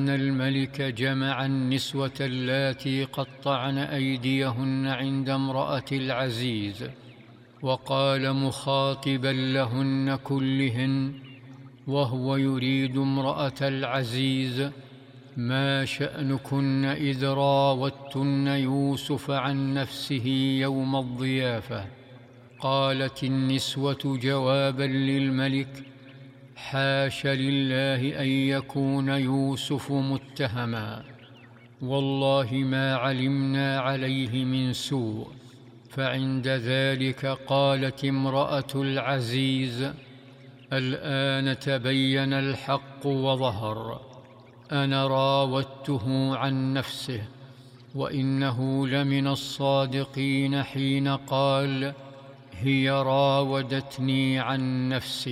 أن الملك جمع النسوة اللاتي قطعن أيديهن عند امرأة العزيز، وقال مخاطبا لهن كلهن وهو يريد امرأة العزيز: ما شأنكن إذ راوتن يوسف عن نفسه يوم الضيافة؟ قالت النسوة جوابا للملك: حاش لله أن يكون يوسف متهما، والله ما علمنا عليه من سوء. فعند ذلك قالت امرأة العزيز: الآن تبين الحق وظهر، أنا راودته عن نفسه، وإنه لمن الصادقين حين قال: هي راودتني عن نفسي.